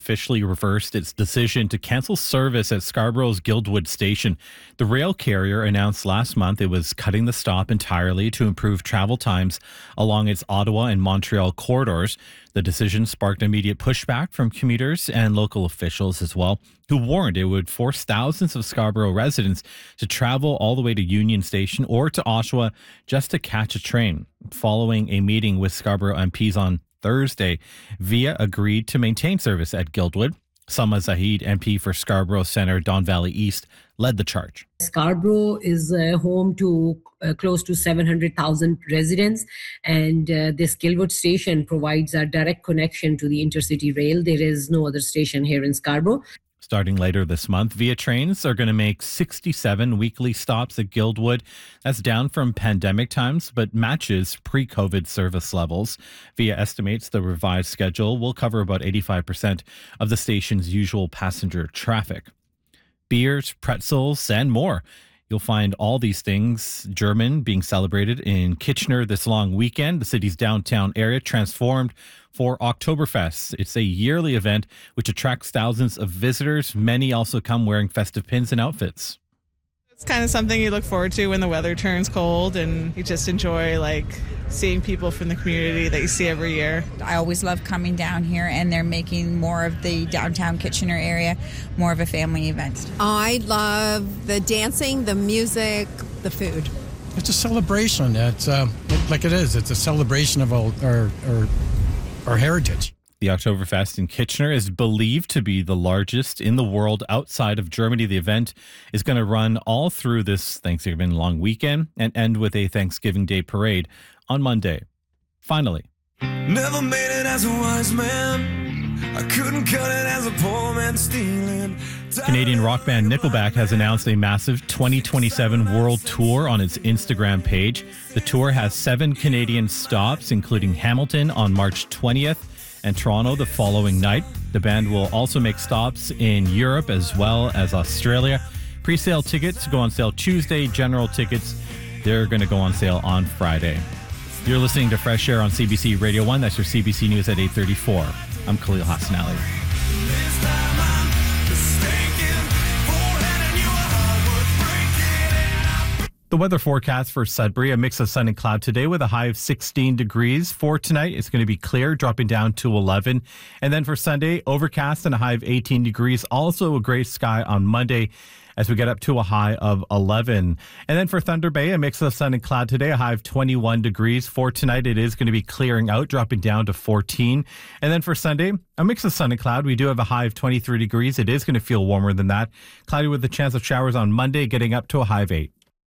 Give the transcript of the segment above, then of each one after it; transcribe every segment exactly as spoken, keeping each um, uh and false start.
officially reversed its decision to cancel service at Scarborough's Guildwood station. The rail carrier announced last month it was cutting the stop entirely to improve travel times along its Ottawa and Montreal corridors. The decision sparked immediate pushback from commuters and local officials as well, who warned it would force thousands of Scarborough residents to travel all the way to Union Station or to Oshawa just to catch a train. Following a meeting with Scarborough M Ps on Thursday, Via agreed to maintain service at Guildwood. Salma Zahid, M P for Scarborough Centre, Don Valley East, led the charge. Scarborough is uh, home to uh, close to seven hundred thousand residents, and uh, this Guildwood station provides a direct connection to the intercity rail. There is no other station here in Scarborough. Starting later this month, Via trains are going to make sixty-seven weekly stops at Guildwood. That's down from pandemic times, but matches pre-COVID service levels. Via estimates the revised schedule will cover about eighty-five percent of the station's usual passenger traffic. Beers, pretzels, and more. You'll find all these things German being celebrated in Kitchener this long weekend. The city's downtown area transformed for Oktoberfest. It's a yearly event which attracts thousands of visitors. Many also come wearing festive pins and outfits. It's kind of something you look forward to when the weather turns cold, and you just enjoy like seeing people from the community that you see every year. I always love coming down here, and they're making more of the downtown Kitchener area more of a family event. I love the dancing, the music, the food. It's a celebration. It's uh, like it is. It's a celebration of our, our, our, our heritage. The Oktoberfest in Kitchener is believed to be the largest in the world outside of Germany. The event is going to run all through this Thanksgiving long weekend and end with a Thanksgiving Day parade on Monday. Finally. Never made it as a wise man. I couldn't cut it as a poor man stealing. Canadian rock band Nickelback has announced a massive twenty twenty-seven world tour on its Instagram page. The tour has seven Canadian stops, including Hamilton on March twentieth. And Toronto the following night. The band will also make stops in Europe as well as Australia. Pre-sale tickets go on sale Tuesday. General tickets, they're going to go on sale on Friday. You're listening to Fresh Air on C B C Radio one. That's your C B C News at eight thirty-four. I'm Khalil Hassanali. The weather forecast for Sudbury, a mix of sun and cloud today with a high of sixteen degrees. For tonight, it's going to be clear, dropping down to eleven. And then for Sunday, overcast and a high of eighteen degrees. Also a gray sky on Monday as we get up to a high of eleven. And then for Thunder Bay, a mix of sun and cloud today, a high of twenty-one degrees. For tonight, it is going to be clearing out, dropping down to fourteen. And then for Sunday, a mix of sun and cloud. We do have a high of twenty-three degrees. It is going to feel warmer than that. Cloudy with a chance of showers on Monday, getting up to a high of eight.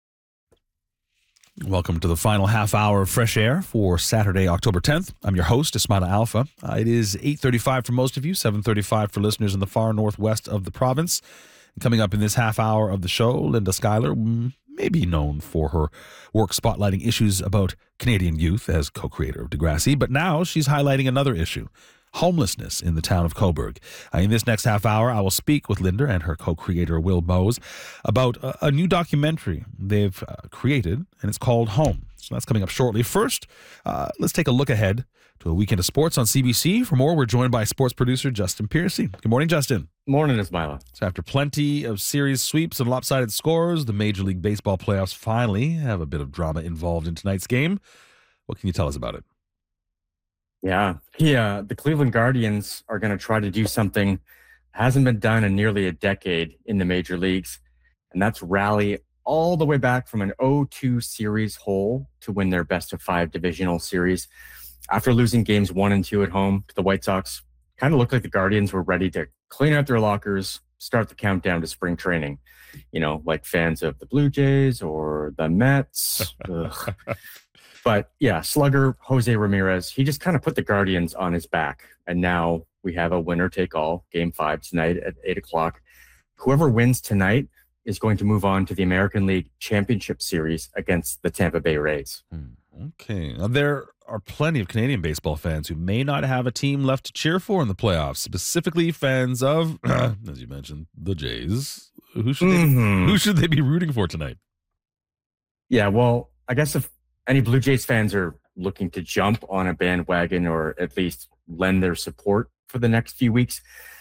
Welcome to the final half hour of Fresh Air for Saturday, October tenth. I'm your host, Ismaila Alfa. Uh, it is eight thirty-five for most of you, seven thirty-five for listeners in the far northwest of the province. Coming up in this half hour of the show, Linda Schuyler, may be known for her work spotlighting issues about Canadian youth as co-creator of Degrassi, but now she's highlighting another issue: homelessness in the town of Cobourg. Uh, in this next half hour, I will speak with Linda and her co-creator, Will Bowes, about a, a new documentary they've uh, created, and it's called Home. So that's coming up shortly. First, uh, let's take a look ahead to a weekend of sports on C B C. For more, we're joined by sports producer Justin Piercy. Good morning, Justin. Morning, Ismaila. So after plenty of series sweeps and lopsided scores, the Major League Baseball playoffs finally have a bit of drama involved in tonight's game. What can you tell us about it? Yeah, yeah. The Cleveland Guardians are going to try to do something hasn't been done in nearly a decade in the major leagues, and that's rally all the way back from an oh two series hole to win their best of five divisional series. After losing games one and two at home to the White Sox, kind of looked like the Guardians were ready to clean out their lockers, start the countdown to spring training. You know, like fans of the Blue Jays or the Mets. But yeah, slugger Jose Ramirez, he just kind of put the Guardians on his back. And now we have a winner-take-all, game five tonight at eight o'clock. Whoever wins tonight is going to move on to the American League Championship Series against the Tampa Bay Rays. Okay. Now, there are plenty of Canadian baseball fans who may not have a team left to cheer for in the playoffs, specifically fans of, as you mentioned, the Jays. Who should, Mm-hmm. they, who should they be rooting for tonight? Yeah, well, I guess if any Blue Jays fans are looking to jump on a bandwagon or at least lend their support for the next few weeks.